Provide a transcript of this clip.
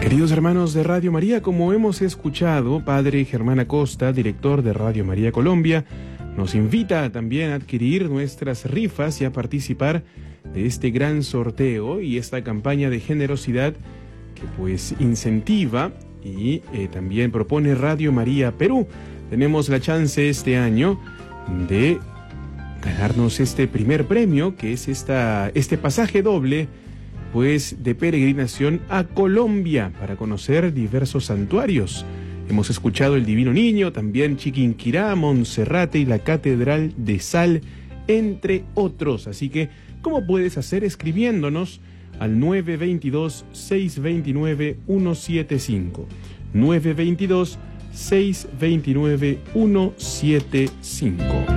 Queridos hermanos de Radio María, como hemos escuchado, Padre Germán Acosta, director de Radio María Colombia, nos invita también a adquirir nuestras rifas y a participar de este gran sorteo y esta campaña de generosidad que pues incentiva y también propone Radio María Perú. Tenemos la chance este año de ganarnos este primer premio, que es este pasaje doble pues de peregrinación a Colombia para conocer diversos santuarios. Hemos escuchado el Divino Niño, también Chiquinquirá, Monserrate y la Catedral de Sal, entre otros. Así que, ¿cómo puedes hacer? Escribiéndonos al 922-629-175. 922-629-175.